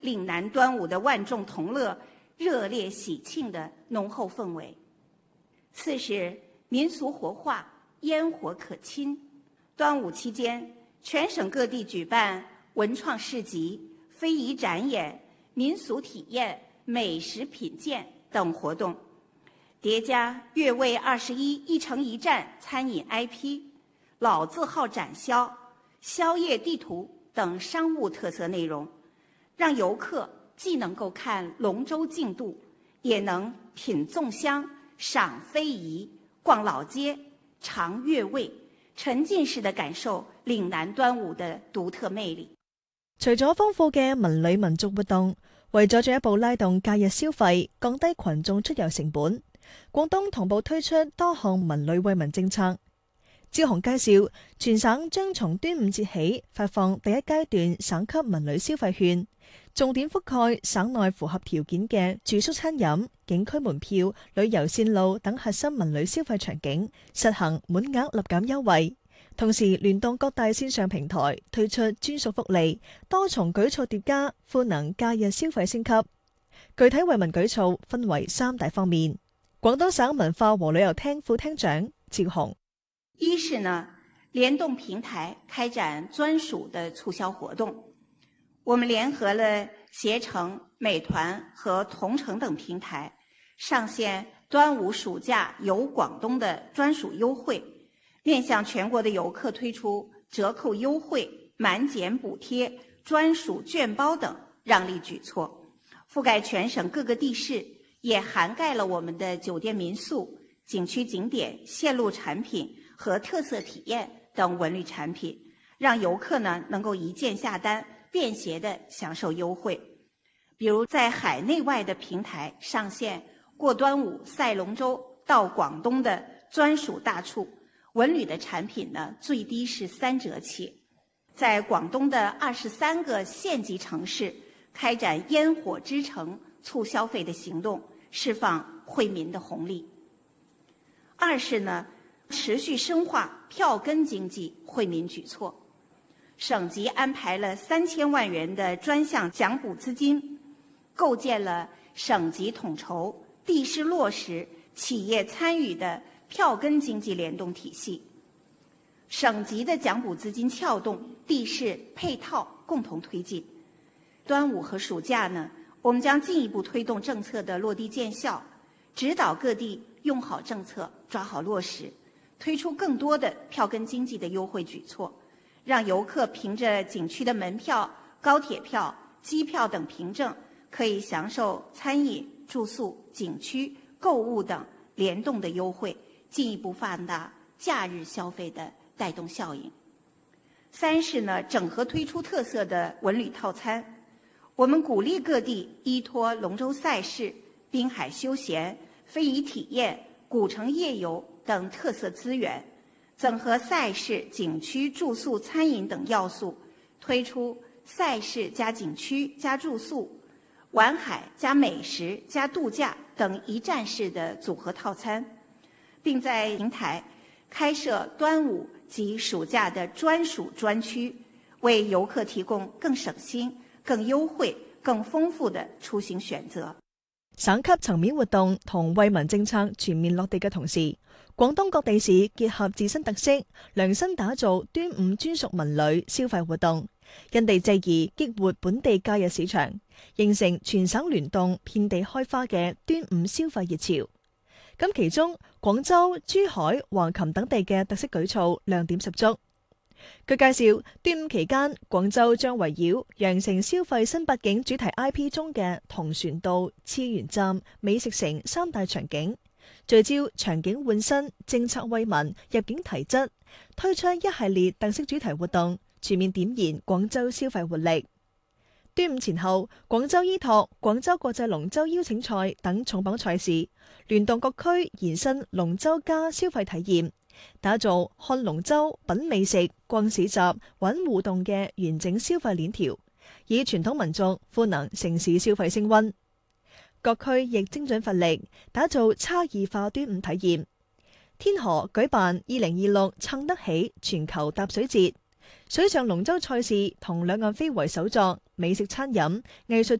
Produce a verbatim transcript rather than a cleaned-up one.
岭南端午的万众同乐、热烈喜庆的浓厚氛围。四是民俗活化，烟火可亲。端午期间，全省各地举办文创市集、非遗展演、民俗体验、美食品鉴等活动，叠加粤味二十一一城一站餐饮 I P、老字号展销、宵夜地图等商务特色内容，让游客既能够看龙舟竞渡，也能品粽香、赏非遗、逛老街、尝粤味，沉浸式地感受岭南端午的獨特魅力。 除咗豐富嘅文旅民俗活動，為咗進一步拉動假日消費，降低群眾出遊成本，廣東同步推出多項文旅惠民政策。招行介紹，全省將從端午節起發放第一階段省級文旅消費券，重點覆蓋省內符合條件嘅住宿餐飲、景區門票、旅遊線路等核心文旅消費場景，實行滿額立減優惠。同時聯動各大線上平台推出專屬福利，多重舉措疊加，賦能假日消費升級。具體惠民舉措分為三大方面。廣東省文化和旅遊廳副廳長趙紅。 一是呢，聯動平台開展專屬的促銷活動。我們聯合了攜程、美團和同程等平台，上線端午暑假遊廣東的專屬優惠，面向全國的遊客推出折扣優惠、滿減補貼、專屬券包等讓利舉措，覆蓋全省各個地市，也涵蓋了我們的酒店民宿、景區景點、線路產品和特色體驗等文旅產品，讓遊客呢能夠一鍵下單，便攜地享受優惠。比如在海內外的平台上線過端午賽龍舟到廣東的專屬大促，文旅的產品呢最低是三折起。在廣東的二十三個縣級城市開展煙火之城促消費的行動，釋放惠民的紅利。二是呢，持續深化票根經濟惠民舉措，省級安排了三千萬元的專項獎補資金，構建了省級統籌、地市落實、企業參與的票根經濟聯動體系。省級的獎補資金撬動，地市配套共同推進。端午和暑假呢，我們將進一步推動政策的落地見效，指導各地用好政策，抓好落實，推出更多的票根經濟的優惠舉措，讓遊客憑着景區的門票、高鐵票、機票等憑證，可以享受餐飲、住宿、景區、購物等聯動的優惠，進一步放大假日消費的帶動效應。三是呢，整合推出特色的文旅套餐，我們鼓勵各地依託龍舟賽事、濱海休閒、非遺體驗、古城夜遊等特色資源，整合賽事、景區、住宿、餐飲等要素，推出賽事加景區加住宿、玩海加美食加度假等一站式的組合套餐，並在平台開設端午及暑假的專屬專區，為遊客提供更省心、更優惠、更豐富的出行選擇。 省級層面活動同惠民政策全面落地嘅同時，廣東各地市結合自身特色，量身打造端午專屬文旅消費活動，因地制宜激活本地假日市場，形成全省聯動、遍地開花嘅端午消費熱潮。咁其中，廣州、珠海、橫琴等地嘅特色舉措亮點十足。據介紹，端午期間，廣州將圍繞羊城消費新八景主題 I P 中嘅同船渡、次元站、美食城三大場景，聚焦場景換新、政策惠民、入境提質，推出一系列特色主題活動，全面點燃廣州消費活力。端午前後，廣州依託廣州國際龍舟邀請賽等重磅賽事，聯動各區延伸龍舟加消費體驗，打造看龍舟、品美食、逛市集、玩互動嘅完整消費鏈條，以傳統民俗賦能城市消費升溫。各區亦精準發力，打造差異化端午體驗。天河舉辦二零二六撐得起全球踏水節，水上龍舟賽事同兩岸非遺手作、 美食餐飲、藝術